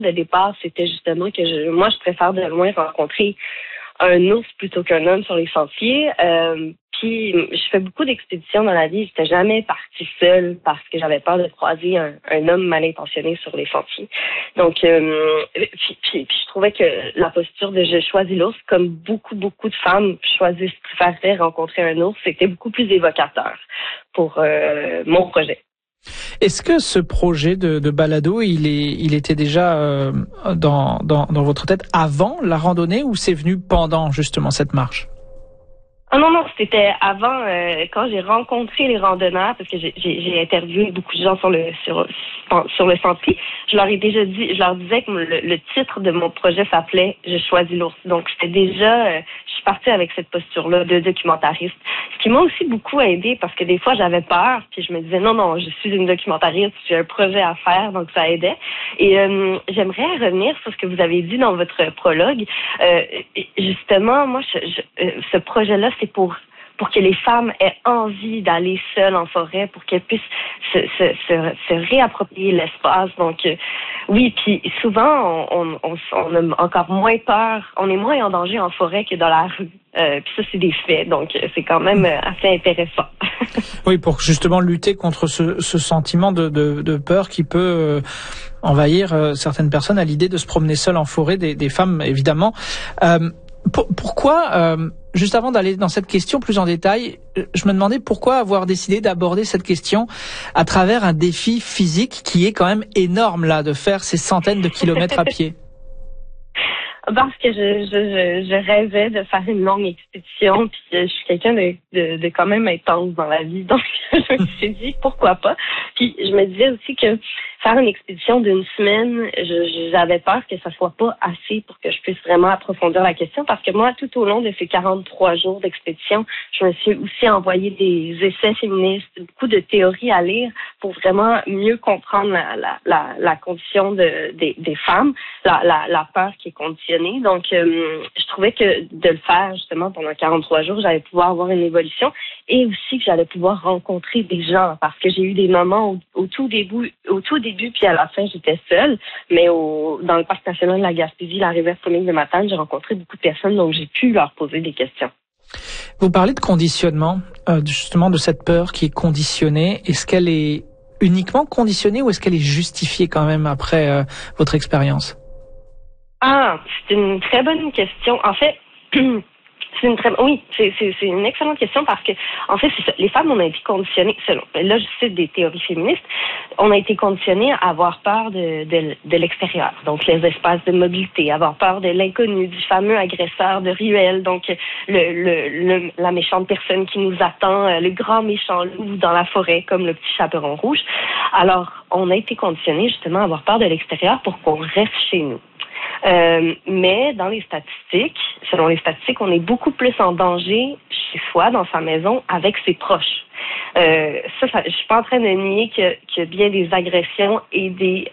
de départ, c'était justement que moi, je préfère de loin rencontrer un ours plutôt qu'un homme sur les sentiers. Puis, je fais beaucoup d'expéditions dans la vie. J'étais jamais partie seule parce que j'avais peur de croiser un homme mal intentionné sur les sentiers. Donc, puis je trouvais que la posture de je choisis l'ours, comme beaucoup de femmes préféreraient rencontrer un ours, c'était beaucoup plus évocateur pour mon projet. Est-ce que ce projet de balado, il était déjà dans votre tête avant la randonnée ou c'est venu pendant justement cette marche? Ah non, c'était avant, quand j'ai rencontré les randonneurs, parce que j'ai interviewé beaucoup de gens sur le sentier. Je leur ai déjà dit, je leur disais que le titre de mon projet s'appelait « Je choisis l'ours ». Donc, j'étais déjà, je suis partie avec cette posture-là de documentariste. Ce qui m'a aussi beaucoup aidée, parce que des fois, j'avais peur, puis je me disais « Non, je suis une documentariste, j'ai un projet à faire », donc ça aidait. Et j'aimerais revenir sur ce que vous avez dit dans votre prologue. Justement, moi, ce projet-là, c'est pour que les femmes aient envie d'aller seules en forêt, pour qu'elles puissent se réapproprier l'espace. Donc, oui, puis souvent, on a encore moins peur, on est moins en danger en forêt que dans la rue. Puis ça, c'est des faits, donc c'est quand même assez intéressant. Oui, pour justement lutter contre ce sentiment de peur qui peut envahir certaines personnes à l'idée de se promener seules en forêt, des femmes évidemment. Pourquoi, juste avant d'aller dans cette question plus en détail, je me demandais pourquoi avoir décidé d'aborder cette question à travers un défi physique qui est quand même énorme là, de faire ces centaines de kilomètres à pied. Parce que je rêvais de faire une longue expédition, puis je suis quelqu'un de quand même intense dans la vie, donc je me suis dit pourquoi pas. Puis je me disais aussi que faire une expédition d'une semaine, j'avais peur que ça soit pas assez pour que je puisse vraiment approfondir la question, parce que moi, tout au long de ces 43 jours d'expédition, je me suis aussi envoyé des essais féministes, beaucoup de théories à lire pour vraiment mieux comprendre la condition des femmes, la peur qui est conditionnée. Donc, je trouvais que de le faire justement pendant 43 jours, j'allais pouvoir avoir une évolution et aussi que j'allais pouvoir rencontrer des gens, parce que j'ai eu des moments au tout début puis à la fin, j'étais seule, mais dans le parc national de la Gaspésie, la rivière Saunique de Matane, j'ai rencontré beaucoup de personnes, donc j'ai pu leur poser des questions. Vous parlez de conditionnement, justement de cette peur qui est conditionnée. Est-ce qu'elle est uniquement conditionnée ou est-ce qu'elle est justifiée quand même après votre expérience? Ah, c'est une très bonne question. En fait, c'est une excellente question parce que, en fait, c'est ça. Les femmes, on a été conditionnées, là, je cite des théories féministes, on a été conditionnées à avoir peur de l'extérieur. Donc, les espaces de mobilité, avoir peur de l'inconnu, du fameux agresseur de ruelle, donc, la méchante personne qui nous attend, le grand méchant loup dans la forêt, comme le petit chaperon rouge. Alors, on a été conditionnés, justement, à avoir peur de l'extérieur pour qu'on reste chez nous. Mais selon les statistiques, on est beaucoup plus en danger chez soi, dans sa maison, avec ses proches. Je suis pas en train de nier qu'il y a bien des agressions et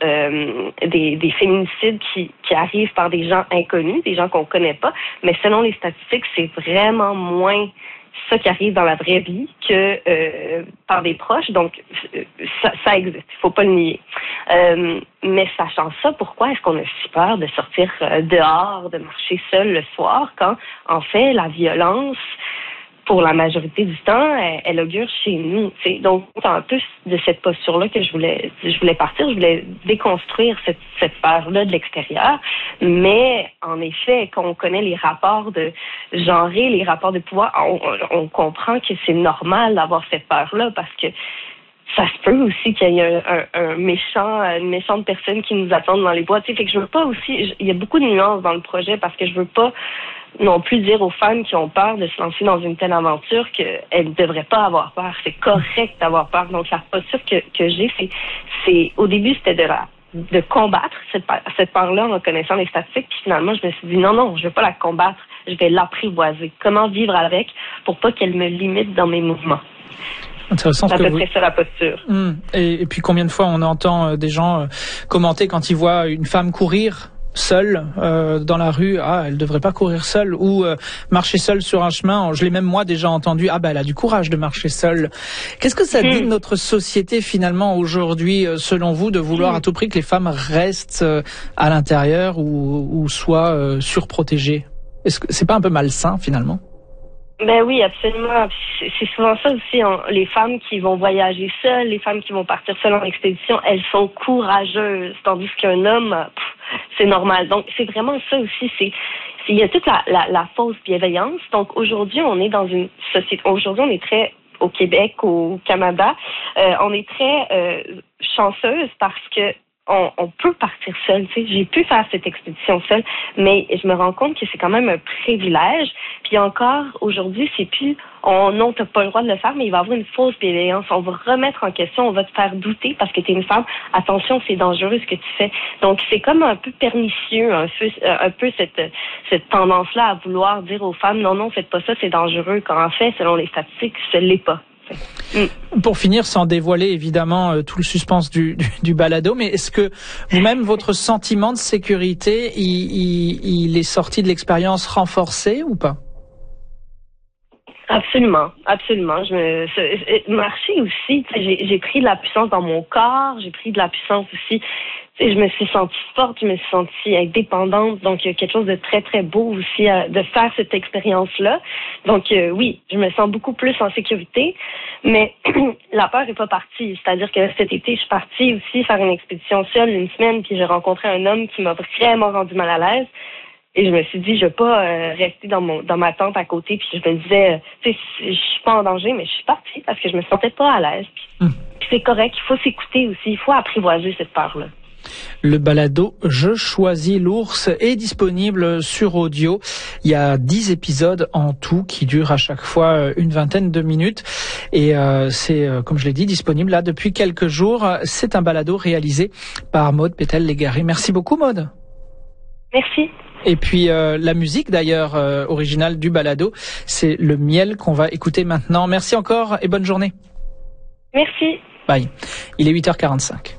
des féminicides qui arrivent par des gens inconnus, des gens qu'on connaît pas, mais selon les statistiques, c'est vraiment moins ça qui arrive dans la vraie vie que par des proches. Donc, ça existe. Il faut pas le nier. Mais sachant ça, pourquoi est-ce qu'on a si peur de sortir dehors, de marcher seul le soir, quand, en fait, la violence, pour la majorité du temps, elle augure chez nous. T'sais. Donc, c'est un peu de cette posture-là que je voulais partir. Je voulais déconstruire cette peur-là de l'extérieur. Mais, en effet, quand on connaît les rapports de genrés, les rapports de pouvoir, on comprend que c'est normal d'avoir cette peur-là parce que ça se peut aussi qu'il y ait une méchante personne qui nous attend dans les bois. Fait que je veux pas aussi, il y a beaucoup de nuances dans le projet parce que je veux pas non plus dire aux femmes qui ont peur de se lancer dans une telle aventure qu'elles ne devraient pas avoir peur. C'est correct d'avoir peur. Donc, la posture que j'ai, c'est au début, c'était de combattre cette peur-là en reconnaissant les statistiques. Puis finalement, je me suis dit, non, je veux pas la combattre. Je vais l'apprivoiser. Comment vivre avec pour pas qu'elle me limite dans mes mouvements. Intéressant. C'est à peu près ça la posture. Et puis combien de fois on entend des gens commenter quand ils voient une femme courir seule dans la rue, elle devrait pas courir seule, ou marcher seule sur un chemin. Je l'ai même moi déjà entendu. Elle a du courage de marcher seule. Qu'est-ce que ça dit de notre société finalement aujourd'hui, selon vous, de vouloir à tout prix que les femmes restent à l'intérieur ou soient surprotégées? Est-ce que c'est pas un peu malsain finalement? Ben oui, absolument. C'est souvent ça aussi, les femmes qui vont voyager seules, les femmes qui vont partir seules en expédition, elles sont courageuses, tandis qu'un homme, c'est normal. Donc, c'est vraiment ça aussi, il y a toute la fausse bienveillance. Donc, aujourd'hui, on est dans une société, aujourd'hui, on est très, au Québec, au Canada, on est très chanceuse parce que on peut partir seul, tu sais. J'ai pu faire cette expédition seule, mais je me rends compte que c'est quand même un privilège. Puis encore, aujourd'hui, c'est plus non, t'as pas le droit de le faire, mais il va y avoir une fausse bienveillance. On va remettre en question, on va te faire douter parce que t'es une femme. Attention, c'est dangereux ce que tu fais. Donc, c'est comme un peu pernicieux, un peu cette tendance-là à vouloir dire aux femmes, non, faites pas ça, c'est dangereux. Quand en fait, selon les statistiques, ce l'est pas. Pour finir, sans dévoiler évidemment tout le suspense du balado, mais est-ce que vous-même, votre sentiment de sécurité, il est sorti de l'expérience renforcé ou pas? Absolument. Marcher aussi, j'ai pris de la puissance dans mon corps, j'ai pris de la puissance aussi. Je me suis sentie forte, je me suis sentie indépendante. Donc, il y a quelque chose de très, très beau aussi de faire cette expérience-là. Donc, oui, je me sens beaucoup plus en sécurité. Mais la peur n'est pas partie. C'est-à-dire que cet été, je suis partie aussi faire une expédition seule une semaine, puis j'ai rencontré un homme qui m'a vraiment rendu mal à l'aise. Et je me suis dit, je vais pas rester dans ma tente à côté. Puis je me disais, tu sais, je suis pas en danger, mais je suis partie parce que je me sentais pas à l'aise. Puis c'est correct, il faut s'écouter aussi, il faut apprivoiser cette peur-là. Le balado Je choisis l'ours est disponible sur audio. Il y a 10 épisodes en tout qui durent à chaque fois une vingtaine de minutes. Et c'est, comme je l'ai dit, disponible là depuis quelques jours. C'est un balado réalisé par Maude Pétel-Légaré. Merci beaucoup, Maude. Merci. Et puis la musique d'ailleurs originale du balado, c'est Le Miel qu'on va écouter maintenant. Merci encore et bonne journée. Merci. Bye. Il est 8h45.